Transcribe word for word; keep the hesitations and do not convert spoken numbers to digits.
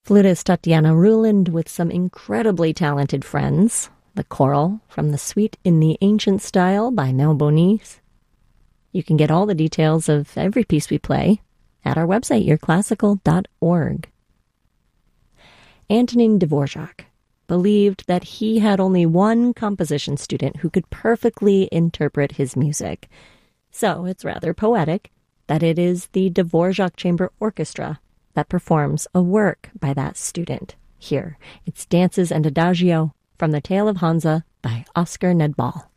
Flutist Tatiana Ruland with some incredibly talented friends. The choral from the Suite in the Ancient Style by Mel Bonis. You can get all the details of every piece we play at our website, your classical dot org. Antonin Dvorak believed that he had only one composition student who could perfectly interpret his music. So it's rather poetic that it is the Dvorak Chamber Orchestra that performs a work by that student. Here, it's Dances and Adagio from The Tale of Hansa by Oscar Nedbal.